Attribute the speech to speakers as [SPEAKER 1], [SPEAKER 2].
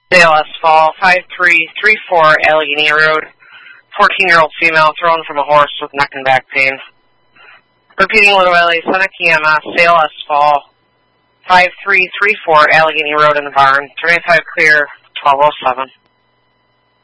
[SPEAKER 1] ALS Fall, 5334 Allegheny Road. 14-year-old female thrown from a horse with neck and back pain. Repeating Little Valley, Seneca EMS, ALS Fall, 5334 Allegheny Road in the barn. 25 clear, 1207.